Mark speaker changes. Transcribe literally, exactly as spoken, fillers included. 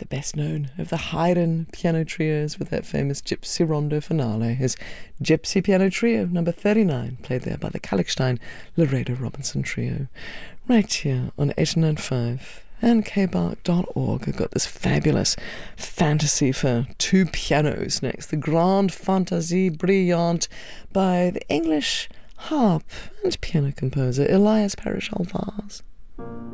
Speaker 1: best known of the Haydn piano trios with that famous Gypsy Rondo finale is Gypsy Piano Trio number thirty-nine, played there by the Kalkstein Laredo Robinson Trio, right here on eight nine five and k bark dot org. I've got this fabulous fantasy for two pianos next, the Grande Fantaisie Brillante by the English harp and piano composer Elias Parrish Alvars.